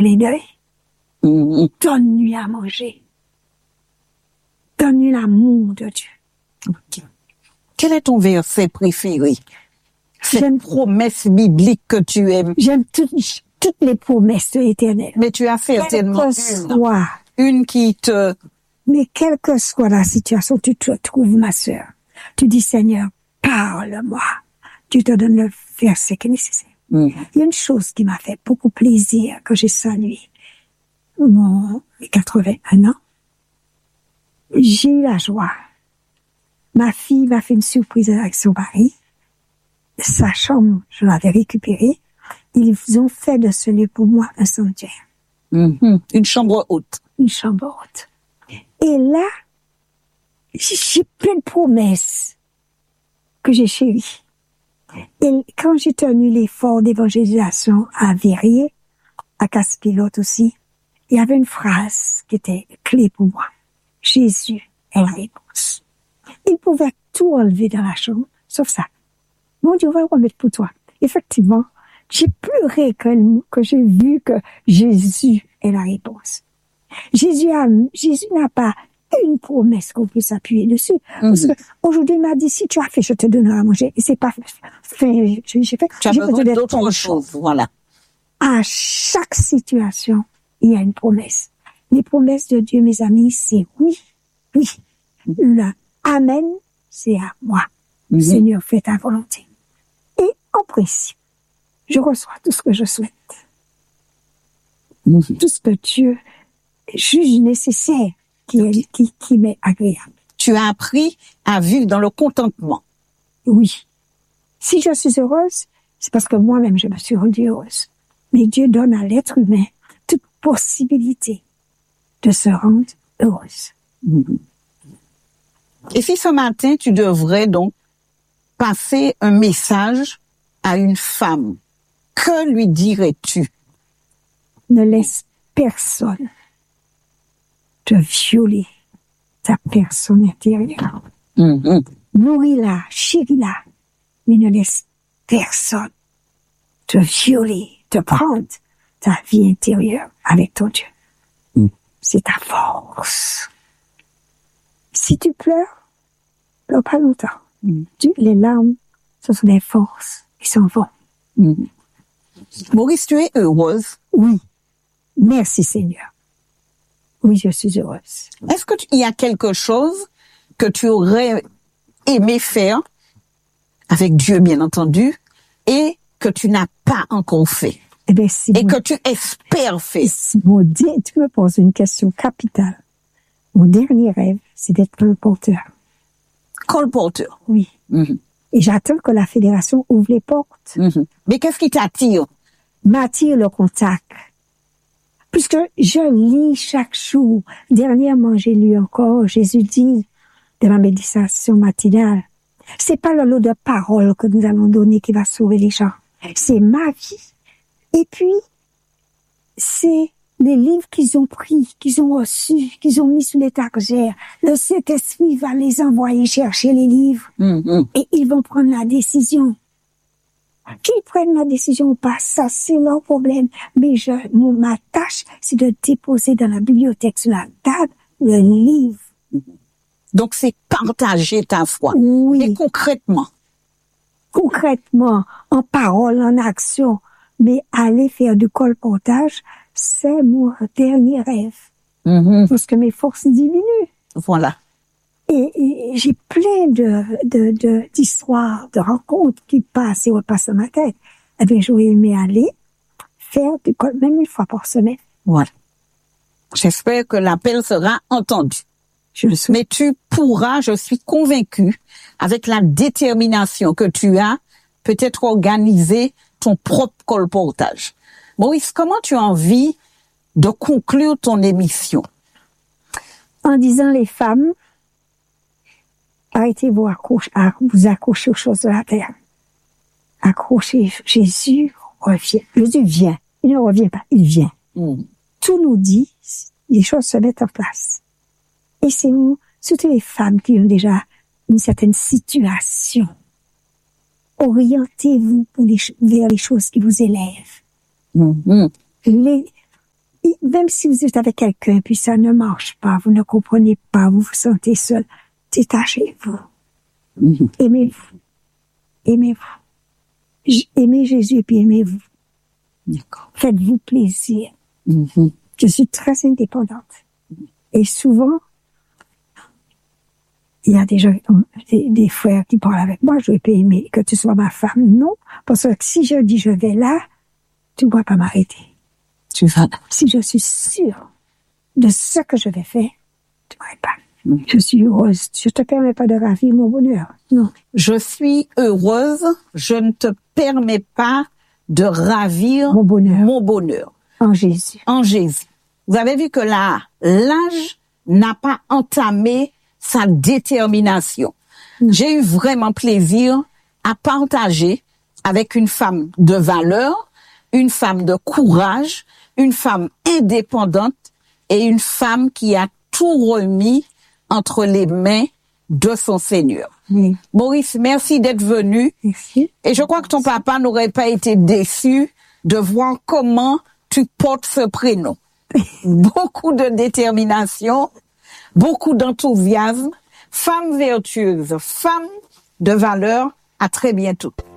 clin d'œil. Donne-lui à manger. Donne-lui l'amour de Dieu. Okay. Quel est ton verset préféré? Cette promesse biblique que tu aimes. J'aime toutes les promesses de l'Éternel. Mais tu as certainement une qui te... Mais quelle que soit la situation où tu te trouves, ma sœur, tu dis, Seigneur, parle-moi. Tu te donnes le verset qui est nécessaire. Il y a une chose qui m'a fait beaucoup plaisir, que j'ai salué. Mon 81 ans, j'ai eu la joie. Ma fille m'a fait une surprise avec son mari. Sa chambre, je l'avais récupérée. Ils ont fait de ce lieu pour moi un sanctuaire. Une chambre haute. Une chambre haute. Et là, j'ai plein de promesses que j'ai chéries. Et quand j'ai tenu l'effort d'évangélisation à Verrier, à Casse-Pilote aussi, il y avait une phrase qui était clé pour moi. Jésus est la réponse. Il pouvait tout enlever dans la chambre, sauf ça. Mon Dieu, on va le remettre pour toi. Effectivement, j'ai pleuré quand j'ai vu que Jésus est la réponse. Jésus n'a pas une promesse qu'on puisse s'appuyer dessus. Parce que aujourd'hui, il m'a dit, si tu as fait, je te donnerai à manger. Et c'est pas fait. J'ai fait. Tu as besoin d'autre chose, voilà. À chaque situation, il y a une promesse. Les promesses de Dieu, mes amis, c'est oui, oui. Le Amen, c'est à moi. Seigneur, fais ta volonté. Et en principe, je reçois tout ce que je souhaite. Tout ce que Dieu juge nécessaire, qui m'est agréable. Tu as appris à vivre dans le contentement. Oui. Si je suis heureuse, c'est parce que moi-même, je me suis rendue heureuse. Mais Dieu donne à l'être humain toute possibilité de se rendre heureuse. Et si ce matin, tu devrais donc passer un message à une femme, que lui dirais-tu? Ne laisse personne te violer ta personne intérieure. Nourris-la, chéris-la, mais ne laisse personne te violer, te prendre ta vie intérieure avec ton Dieu. C'est ta force. Si tu pleures, pleure pas longtemps. Les larmes, ce sont des forces qui s'en vont. Maurice, tu es heureuse? Oui. Merci Seigneur. Oui, je suis heureuse. Est-ce qu'il y a quelque chose que tu aurais aimé faire avec Dieu, bien entendu, et que tu n'as pas encore fait? Eh bien, et que tu espères faire? Tu me poses une question capitale. Mon dernier rêve, c'est d'être colporteur. Colporteur? Oui. Et j'attends que la fédération ouvre les portes. Mais qu'est-ce qui t'attire? M'attire le contact. Puisque je lis chaque jour. Dernièrement, j'ai lu encore, Jésus dit, de la méditation matinale, c'est pas le lot de paroles que nous allons donner qui va sauver les gens. C'est ma vie. Et puis, c'est les livres qu'ils ont pris, qu'ils ont reçus, qu'ils ont mis sous l'étagère. Le Saint-Esprit va les envoyer chercher les livres. Et ils vont prendre la décision. Qu'ils prennent la décision ou pas, ça c'est leur problème. Mais ma tâche, c'est de déposer dans la bibliothèque sur la table le livre. Donc c'est partager ta foi. Oui. Mais concrètement? Concrètement, en parole, en action. Mais aller faire du colportage, c'est mon dernier rêve. Parce que mes forces diminuent. Voilà. Et j'ai plein d'histoires, de rencontres qui passent et repassent dans ma tête. Eh bien, j'aurais aimé aller faire du col, même une fois par semaine. Voilà. J'espère que l'appel sera entendu. Je le souhaite. Mais tu pourras, je suis convaincue, avec la détermination que tu as, peut-être organiser ton propre colportage. Maurice, comment tu as envie de conclure ton émission? En disant les femmes, arrêtez vous accrocher aux choses de la terre. Accrochez, Jésus revient. Jésus vient. Il ne revient pas, il vient. Tout nous dit, les choses se mettent en place. Et c'est nous, surtout les femmes qui ont déjà une certaine situation. Orientez-vous vers les choses qui vous élèvent. Et même si vous êtes avec quelqu'un, puis ça ne marche pas, vous ne comprenez pas, vous vous sentez seul, détachez-vous. Aimez-vous. Aimez-vous. Aimez Jésus et puis aimez-vous. D'accord. Faites-vous plaisir. Je suis très indépendante. Et souvent, il y a des frères qui parlent avec moi, je vais pas aimer que tu sois ma femme. Non, parce que si je dis je vais là, tu ne vas pas m'arrêter. Tu vas. Si je suis sûre de ce que je vais faire, tu m'arrêtes pas. Je suis heureuse. Je te permets pas de ravir mon bonheur. Non. Je suis heureuse. Je ne te permets pas de ravir Mon bonheur. Mon bonheur. En Jésus. En Jésus. Vous avez vu que là, l'âge n'a pas entamé sa détermination. J'ai eu vraiment plaisir à partager avec une femme de valeur, une femme de courage, une femme indépendante et une femme qui a tout remis entre les mains de son Seigneur. Oui. Maurice, merci d'être venu. Merci. Et je crois que ton papa n'aurait pas été déçu de voir comment tu portes ce prénom. Beaucoup de détermination, beaucoup d'enthousiasme, femme vertueuse, femme de valeur. À très bientôt.